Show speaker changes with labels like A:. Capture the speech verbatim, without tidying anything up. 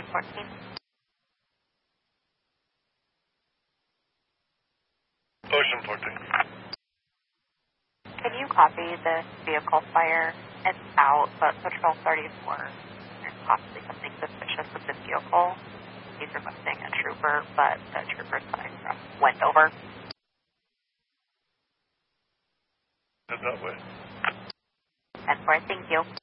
A: Ocean fourteen.
B: Ocean fourteen.
A: Can you copy this vehicle fire? It's out, but Patrol thirty-four, there's possibly something suspicious with this vehicle. He's requesting a trooper, but the trooper's coming from Wendover.
B: Head that way.
A: ten four, thank you.